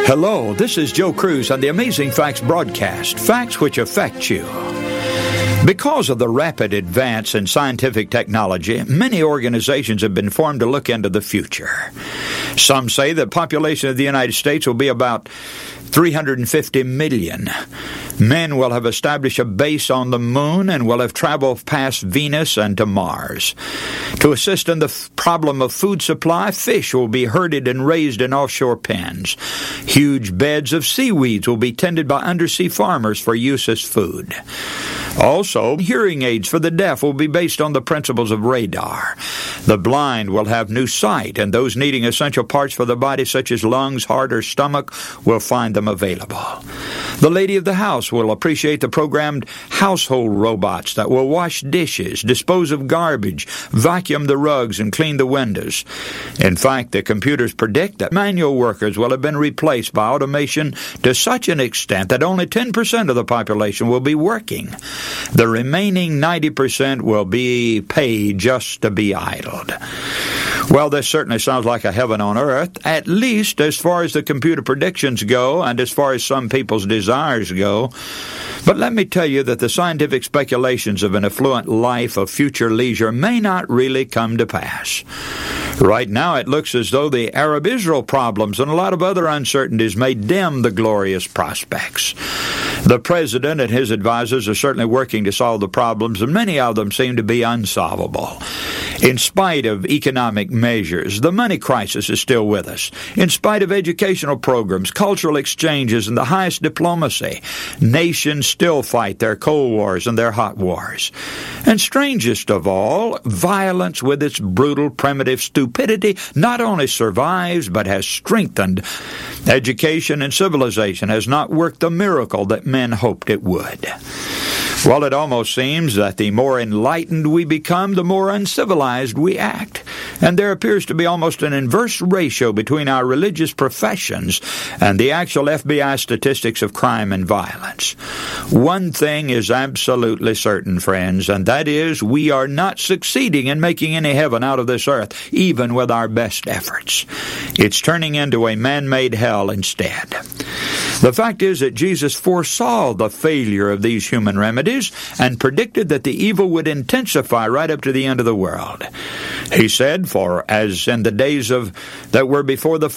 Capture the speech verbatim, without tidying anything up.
Hello, this is Joe Cruz on the Amazing Facts broadcast, facts which affect you. Because of the rapid advance in scientific technology, many organizations have been formed to look into the future. Some say the population of the United States will be about three hundred fifty million. Men will have established a base on the moon and will have traveled past Venus and to Mars. To assist in the f- problem of food supply, fish will be herded and raised in offshore pens. Huge beds of seaweeds will be tended by undersea farmers for use as food. Also, hearing aids for the deaf will be based on the principles of radar. The blind will have new sight, and those needing essential parts for the body, such as lungs, heart, or stomach, will find them available. The lady of the house will appreciate the programmed household robots that will wash dishes, dispose of garbage, vacuum the rugs, and clean the windows. In fact, the computers predict that manual workers will have been replaced by automation to such an extent that only ten percent of the population will be working. The remaining ninety percent will be paid just to be idled. Well, this certainly sounds like a heaven on earth, at least as far as the computer predictions go and as far as some people's desires go. But let me tell you that the scientific speculations of an affluent life of future leisure may not really come to pass. Right now, it looks as though the Arab-Israel problems and a lot of other uncertainties may dim the glorious prospects. The president and his advisors are certainly working to solve the problems, and many of them seem to be unsolvable. In spite of economic measures, the money crisis is still with us. In spite of educational programs, cultural exchanges, and the highest diplomacy, nations still fight their cold wars and their hot wars. And strangest of all, violence with its brutal, primitive stupidity not only survives but has strengthened. Education and civilization has not worked the miracle that men hoped it would. Well, it almost seems that the more enlightened we become, the more uncivilized we act. And there appears to be almost an inverse ratio between our religious professions and the actual F B I statistics of crime and violence. One thing is absolutely certain, friends, and that is we are not succeeding in making any heaven out of this earth, even with our best efforts. It's turning into a man-made hell instead. The fact is that Jesus foresaw the failure of these human remedies and predicted that the evil would intensify right up to the end of the world. He said, "For as in the days of that were before the